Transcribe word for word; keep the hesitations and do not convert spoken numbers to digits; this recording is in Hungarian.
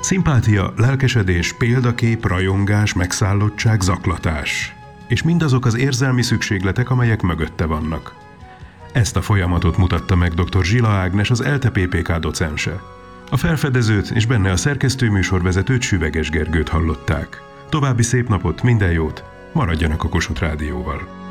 Szimpátia, lelkesedés, példakép, rajongás, megszállottság, zaklatás. És mindazok az érzelmi szükségletek, amelyek mögötte vannak. Ezt a folyamatot mutatta meg dr. Zsila Ágnes, az ELTE pé pé ká docense. A felfedezőt és benne a szerkesztő műsorvezetőt, Süveges Gergőt hallották. További szép napot, minden jót, maradjanak a Kossuth Rádióval!